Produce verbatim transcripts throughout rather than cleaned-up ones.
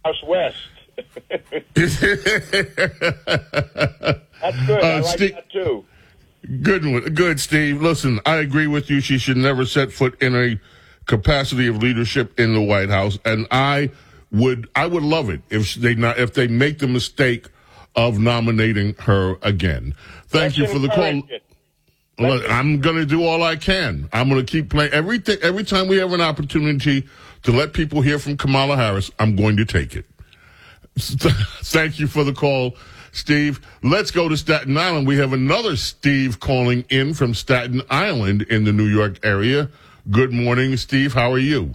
House West. That's good. I Uh, like Steve- that too. Good one. Good, Steve. Listen, I agree with you. She should never set foot in a capacity of leadership in the White House. And I would I would love it if they not if they make the mistake of nominating her again. Thank Let's you for the call. encourage it. Look, I'm going to do all I can. I'm going to keep playing everything. Every time we have an opportunity to let people hear from Kamala Harris, I'm going to take it. Thank you for the call, Steve. Let's go to Staten Island. We have another Steve calling in from Staten Island in the New York area. Good morning, Steve. How are you?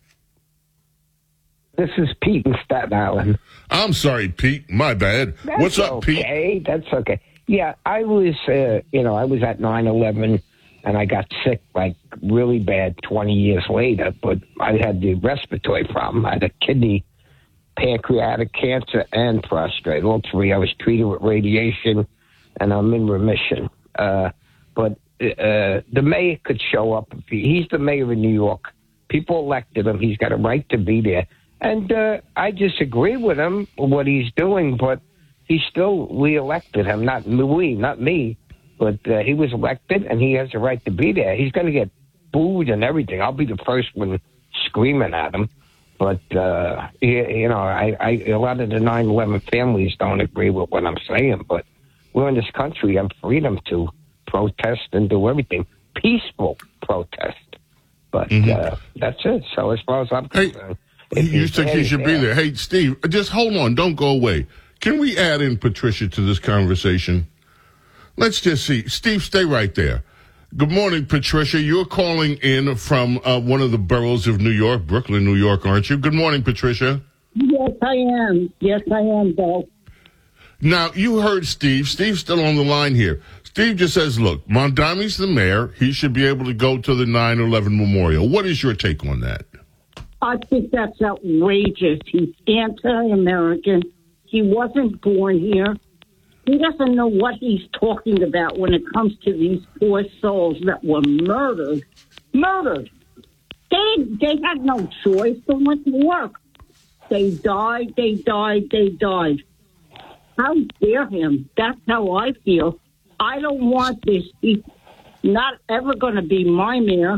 This is Pete in Staten Island. I'm sorry, Pete. My bad. That's What's up, Pete? Okay, that's okay. Yeah, I was, uh, you know, I was at nine eleven, and I got sick, like, really bad twenty years later, but I had the respiratory problem. I had a kidney, pancreatic cancer, and prostate, all three. I was treated with radiation, and I'm in remission. Uh, but uh, the mayor could show up. If he, he's the mayor of New York. People elected him. He's got a right to be there. And uh, I disagree with him, what he's doing, but he still, we elected him, not we, not me, but uh, he was elected, and he has a right to be there. He's going to get booed and everything. I'll be the first one screaming at him. But, uh, you, you know, I, I, a lot of the nine eleven families don't agree with what I'm saying, but we're in this country. We have freedom to protest and do everything. Peaceful protest. But Mm-hmm. uh, that's it. So as far as I'm Hey, concerned, if you he's think there, he should he's be there. there. Hey, Steve, just hold on. Don't go away. Can we add in Patricia to this conversation? Let's just see. Steve, stay right there. Good morning, Patricia. You're calling in from uh, one of the boroughs of New York, Brooklyn, New York, aren't you? Good morning, Patricia. Yes, I am. Yes, I am, Bill. Now, you heard Steve. Steve's still on the line here. Steve just says, look, Mondami's the mayor. He should be able to go to the nine eleven memorial. What is your take on that? I think that's outrageous. He's anti-American. He wasn't born here. He doesn't know what he's talking about when it comes to these poor souls that were murdered. Murdered. They, they had no choice. They went to work. They died, they died, they died. How dare him? That's how I feel. I don't want this. He's not ever going to be my mayor.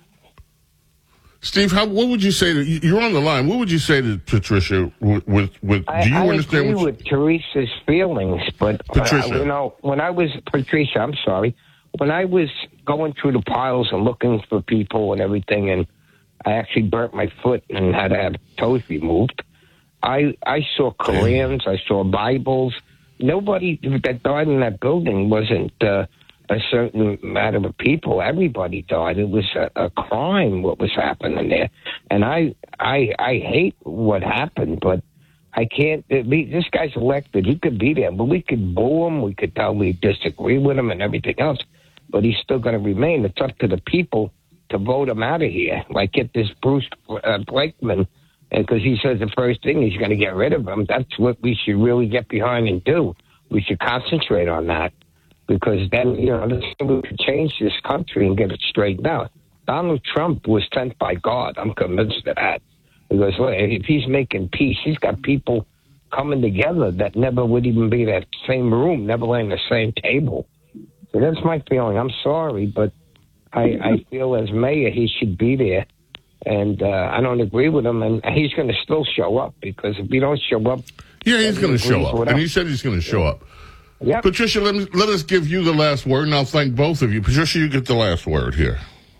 Steve, how, what would you say to, you're on the line. What would you say to Patricia with, with, with I, do you I understand agree what with Teresa's feelings, but Patricia. uh, you know, when I was Patricia, I'm sorry, when I was going through the piles and looking for people and everything, and I actually burnt my foot and had to have toes removed. I I saw Korans, I saw Bibles. Nobody that died in that building wasn't uh, a certain amount of people. Everybody died. It was a, a crime what was happening there, and I I I hate what happened, but I can't. Be, this guy's elected. He could be there, but we could boo him. We could tell we disagree with him and everything else, but he's still going to remain. It's up to the people to vote him out of here. Like get this Bruce uh, Blakeman. Because he says the first thing he's going to get rid of him. That's what we should really get behind and do. We should concentrate on that because then, you know, we could change this country and get it straightened out. Donald Trump was sent by God. I'm convinced of that. Because well, if he's making peace, he's got people coming together that never would even be in that same room, never laying the same table. So that's my feeling. I'm sorry, but I, I feel as mayor he should be there. And uh, I don't agree with him, and he's going to still show up because if he don't show up, Yeah, he's going to show agrees up, with and us. he said he's going to show up. Yep. Patricia, let, me, let us give you the last word, and I'll thank both of you. Patricia, you get the last word here.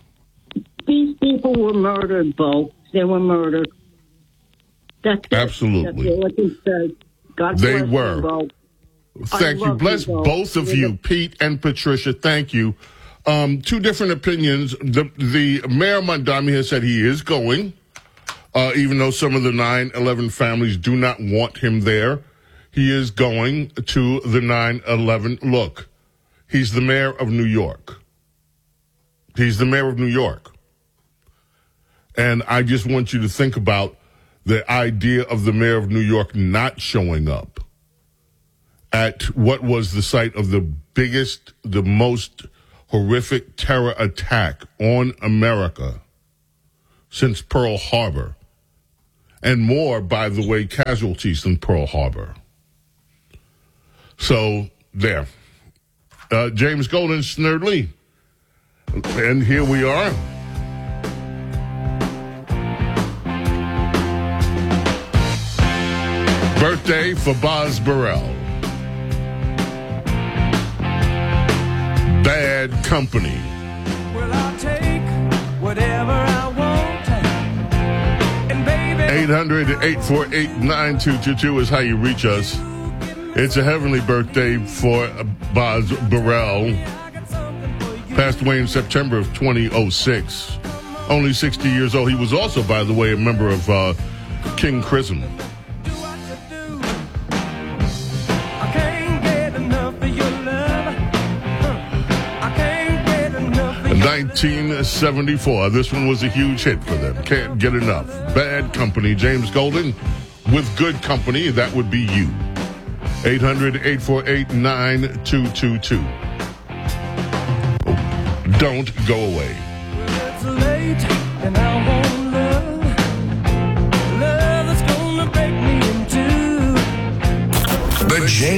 These people were murdered, Bo. They were murdered. That's it. Absolutely. That's all I can say. God They bless were. you, Bo. Thank I you. love Bless you, Bo. both of you, Pete and Patricia. Thank you. Um, two different opinions. The, the mayor Mondami has said he is going, uh, even though some of the nine eleven families do not want him there. He is going to the nine eleven. Look, he's the mayor of New York. He's the mayor of New York. And I just want you to think about the idea of the mayor of New York not showing up at what was the site of the biggest, the most horrific terror attack on America since Pearl Harbor. and more, by the way, casualties than Pearl Harbor. So, there. Uh, James Golden, Snerd Lee. And here we are. Birthday for Boz Burrell. Bad Company. Well, I'll take whatever I want. And baby, eight hundred, eight four eight, nine two two two is how you reach us. It's a heavenly birthday for Boz Burrell. Passed away in September of two thousand six. Only sixty years old. He was also, by the way, a member of uh, King Crimson. I can't get enough of your love. I can't get enough of your nineteen seventy-four. This one was a huge hit for them. Can't get enough. Bad Company. James Golden with Good Company. That would be you. eight hundred, eight four eight, nine two two two. Don't go away. It's late and I want love. Love that's gonna break me in two. The James